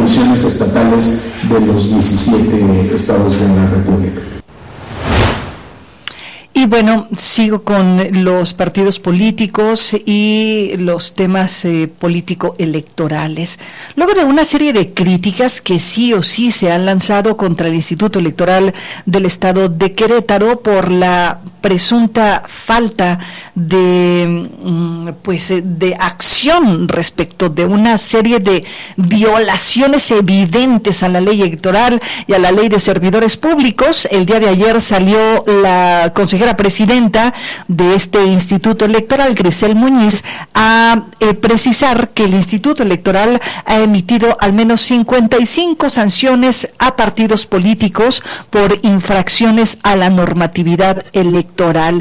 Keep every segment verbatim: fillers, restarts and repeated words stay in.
comisiones estatales de los diecisiete estados de la República. Y bueno, sigo con los partidos políticos y los temas eh, político-electorales. Luego de una serie de críticas que sí o sí se han lanzado contra el Instituto Electoral del Estado de Querétaro por la presunta falta de pues de acción respecto de una serie de violaciones evidentes a la ley electoral y a la ley de servidores públicos, el día de ayer salió la consejera presidenta de este Instituto Electoral, Grisel Muñiz, a eh, precisar que el Instituto Electoral ha emitido al menos cincuenta y cinco sanciones a partidos políticos por infracciones a la normatividad electoral.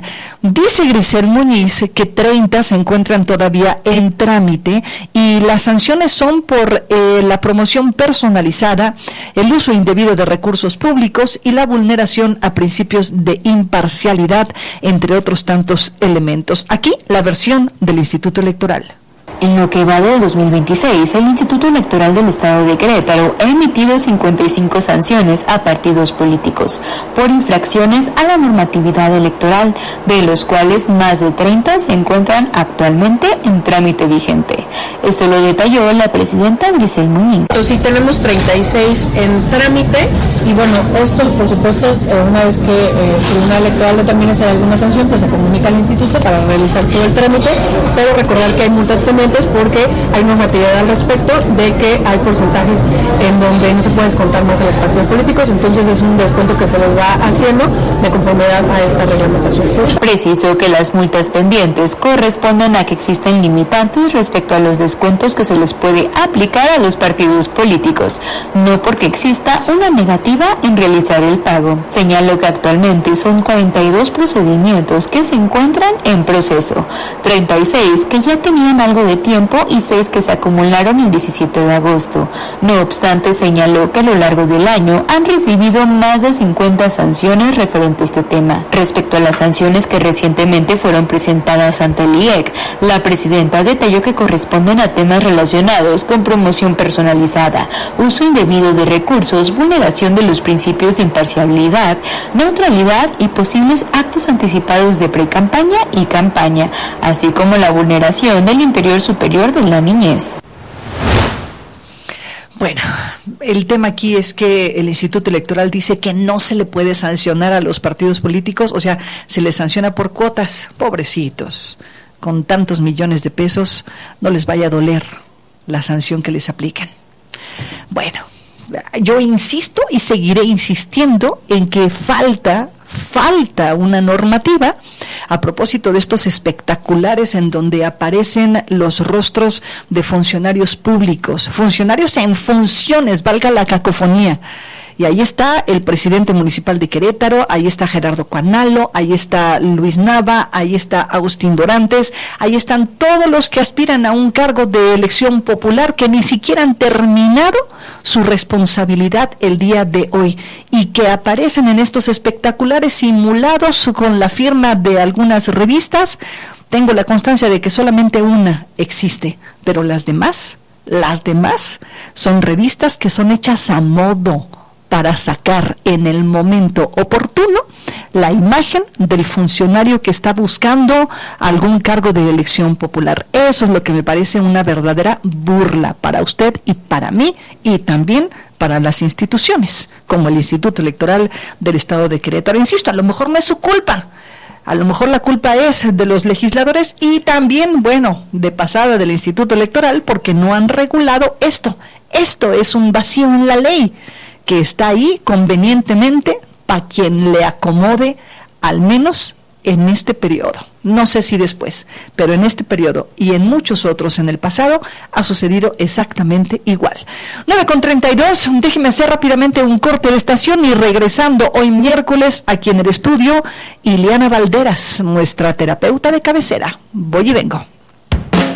Dice Grisel Muñiz que treinta se encuentran todavía en trámite y las sanciones son por eh, la promoción personalizada, el uso indebido de recursos públicos y la vulneración a principios de imparcialidad, entre otros tantos elementos. Aquí la versión del Instituto Electoral. En lo que va del dos mil veintiséis, el Instituto Electoral del Estado de Querétaro ha emitido cincuenta y cinco sanciones a partidos políticos por infracciones a la normatividad electoral, de los cuales más de treinta se encuentran actualmente en trámite vigente. Esto lo detalló la presidenta Grisel Muñiz. Entonces, sí tenemos treinta y seis en trámite y bueno, esto por supuesto, una vez que eh, el Tribunal Electoral determine si hay alguna sanción, pues se comunica al instituto para realizar todo el trámite, pero recordar que hay multas pendientes porque hay normatividad al respecto de que hay porcentajes en donde no se puede descontar más a los partidos políticos, entonces es un descuento que se les va haciendo de conformidad a esta reglamentación. Precisó que las multas pendientes corresponden a que existen limitantes respecto a los descuentos que se les puede aplicar a los partidos políticos, no porque exista una negativa en realizar el pago. Señaló que actualmente son cuarenta y dos procedimientos que se encuentran en proceso, treinta y seis que ya tenían algo de tiempo y seis que se acumularon el diecisiete de agosto. No obstante, señaló que a lo largo del año han recibido más de cincuenta sanciones referentes a este tema. Respecto a las sanciones que recientemente fueron presentadas ante el I E C, la presidenta detalló que corresponden a temas relacionados con promoción personalizada, uso indebido de recursos, vulneración de los principios de imparcialidad, neutralidad y posibles actos anticipados de pre-campaña y campaña, así como la vulneración del interior superior de la niñez. Bueno, el tema aquí es que el Instituto Electoral dice que no se le puede sancionar a los partidos políticos, o sea, se les sanciona por cuotas. Pobrecitos, con tantos millones de pesos, no les vaya a doler la sanción que les aplican. Bueno, yo insisto y seguiré insistiendo en que falta, falta una normativa a propósito de estos espectaculares en donde aparecen los rostros de funcionarios públicos, funcionarios en funciones, valga la cacofonía. Y ahí está el presidente municipal de Querétaro, ahí está Gerardo Cuanalo, ahí está Luis Nava, ahí está Agustín Dorantes, ahí están todos los que aspiran a un cargo de elección popular que ni siquiera han terminado su responsabilidad el día de hoy y que aparecen en estos espectaculares simulados con la firma de algunas revistas. Tengo la constancia de que solamente una existe, pero las demás, las demás son revistas que son hechas a modo, para sacar en el momento oportuno la imagen del funcionario que está buscando algún cargo de elección popular. Eso es lo que me parece una verdadera burla para usted y para mí y también para las instituciones, como el Instituto Electoral del Estado de Querétaro. Insisto, a lo mejor no es su culpa. A lo mejor la culpa es de los legisladores y también, bueno, de pasada del Instituto Electoral porque no han regulado esto. Esto es un vacío en la ley que está ahí convenientemente para quien le acomode, al menos en este periodo. No sé si después, pero en este periodo y en muchos otros en el pasado ha sucedido exactamente igual. nueve con treinta y dos, déjeme hacer rápidamente un corte de estación y regresando hoy miércoles aquí en el estudio, Ileana Valderas, nuestra terapeuta de cabecera. Voy y vengo.